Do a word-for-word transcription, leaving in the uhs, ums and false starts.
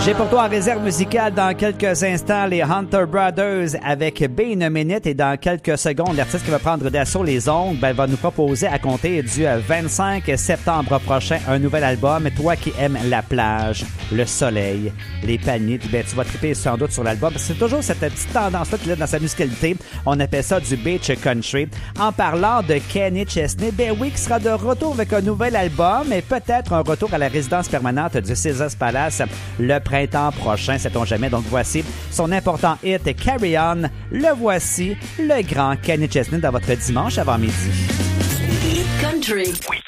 J'ai pour toi en réserve musicale dans quelques instants les Hunter Brothers avec Be in a Minute et dans quelques secondes, l'artiste qui va prendre d'assaut les ondes ben, va nous proposer à compter du vingt-cinq septembre prochain un nouvel album. Toi qui aimes la plage, le soleil, les palmiers, ben, tu vas triper sans doute sur l'album. C'est toujours cette petite tendance-là qu'il a dans sa musicalité. On appelle ça du beach country. En parlant de Kenny Chesney, ben oui, qui sera de retour avec un nouvel album et peut-être un retour à la résidence permanente du Caesars Palace le printemps prochain, sait-on jamais. Donc voici son important hit Carry On. Le voici, le grand Kenny Chesney dans votre dimanche avant midi. Country. Oui.